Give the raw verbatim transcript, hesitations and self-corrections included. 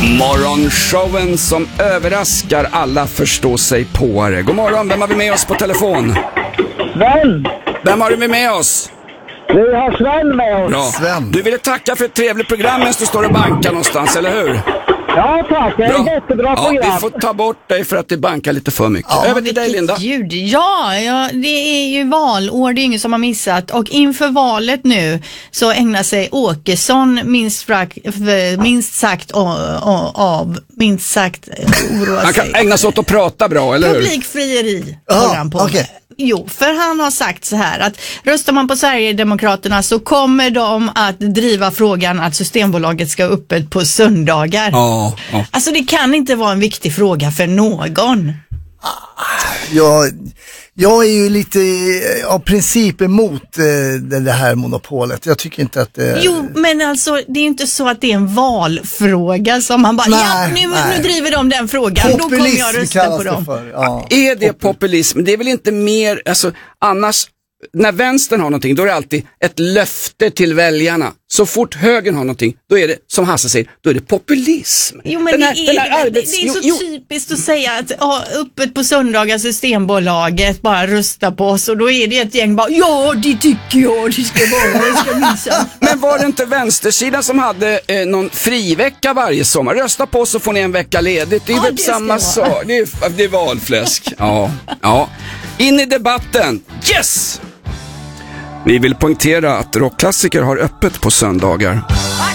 Morgonshowen som överraskar alla förstår sig på det. God morgon, vem har vi med oss på telefon? Sven! Vem har du med oss? Vi har Sven med oss. Bra. Sven. Du ville tacka för ett trevligt program medan du står och bankar någonstans, eller hur? Ja tack, det är Bra. ett jättebra Ja, program. vi får ta bort dig för att det bankar lite för mycket. Ja, Över till dig, Linda. Ljud. Ja, ja, det är ju valår, det är ingen som har missat. Och inför valet nu så ägnar sig Åkesson minst, frak, minst sagt av, minst sagt oroa Han kan sig. ägna sig åt att prata bra, eller hur? Publikfrieri Ja, håller han på okej. med. Jo, för han har sagt så här att röstar man på Sverigedemokraterna så kommer de att driva frågan att Systembolaget ska öppet på söndagar. Ja, ja. Alltså det kan inte vara en viktig fråga för någon. Jag, jag är ju lite av princip emot eh, det, det här monopolet. Jag tycker inte att det... Jo, men alltså det är ju inte så att det är en valfråga som man bara, Nej, ja nu, nej. nu driver de den frågan, då kommer jag Populism rösta kallas på det dem. för. Ja. Är det populism? Det är väl inte mer, alltså annars, när vänstern har någonting, då är det alltid ett löfte till väljarna. Så fort högern har någonting, då är det, som Hasse säger, då är det populism. Jo, men Den det, här- den här är, arbets- det är så jo, jo. typiskt att säga att ja, öppet på söndagar Systembolaget bara rösta på oss och då är det ett gäng bara, ja det tycker jag, det ska vara, det ska minsann. Men var det inte vänstersidan som hade eh, någon frivecka varje sommar? Rösta på så får ni en vecka ledigt. Det är Ja, väl det ska samma det sak. vara. Det är, det är valfläsk. Ja, ja. In i debatten. Yes! Vi vill poängtera att rockklassiker har öppet på söndagar.